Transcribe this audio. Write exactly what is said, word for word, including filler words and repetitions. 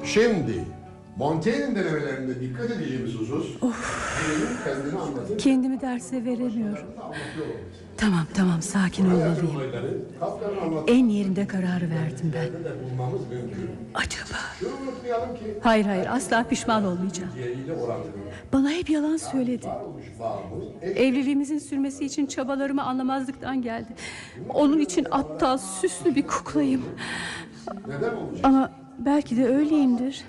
Şimdi Montaigne'in denemelerinde dikkat edeceğimiz husus birinin kendini anlatır. Kendimi derse veremiyorum. Tamam tamam sakin olmalıyım. En yerinde kararı verdim ben. Acaba? Hayır hayır asla pişman olmayacağım. Bana hep yalan söyledi. Evliliğimizin sürmesi için çabalarımı anlamazlıktan geldi. Onun için aptal süslü bir kuklayım. Ama belki de öyleyimdir.